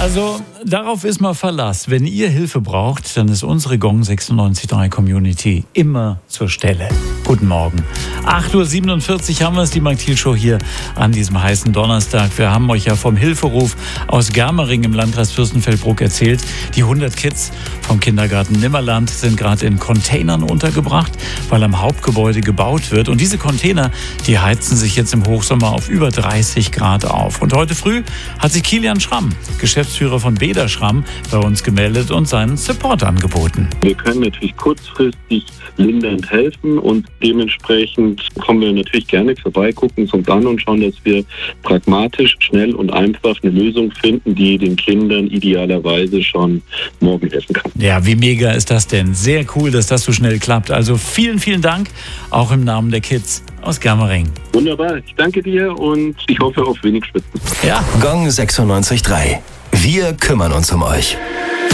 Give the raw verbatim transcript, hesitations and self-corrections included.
Also darauf ist mal Verlass. Wenn ihr Hilfe braucht, dann ist unsere Gong sechsundneunzig Komma drei Community immer zur Stelle. Guten Morgen. acht Uhr siebenundvierzig haben wir es, die Mike Thiel Show hier an diesem heißen Donnerstag. Wir haben euch ja vom Hilferuf aus Germering im Landkreis Fürstenfeldbruck erzählt. Die hundert Kids vom Kindergarten Nimmerland sind gerade in Containern untergebracht, weil am Hauptgebäude gebaut wird. Und diese Container, die heizen sich jetzt im Hochsommer auf über dreißig Grad auf. Und heute früh hat sich Kilian Schramm, Geschäftsführer von Beda Schramm, bei uns gemeldet und seinen Support angeboten. Wir können natürlich kurzfristig lindernd helfen und dementsprechend kommen wir natürlich gerne vorbei, gucken uns an und schauen, dass wir pragmatisch, schnell und einfach eine Lösung finden, die den Kindern idealerweise schon morgen helfen kann. Ja, wie mega ist das denn? Sehr cool, dass das so schnell klappt. Also vielen, vielen Dank, auch im Namen der Kids aus Germering. Wunderbar, ich danke dir und ich hoffe auf wenig Schwitzen. Ja. Gong sechsundneunzig Komma drei. Wir kümmern uns um euch.